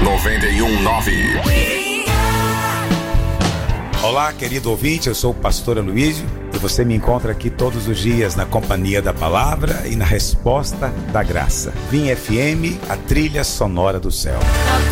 91.9. Olá, querido ouvinte, eu sou o pastor Aloísio e você me encontra aqui todos os dias na companhia da palavra e na resposta da graça. Vim FM, a trilha sonora do céu.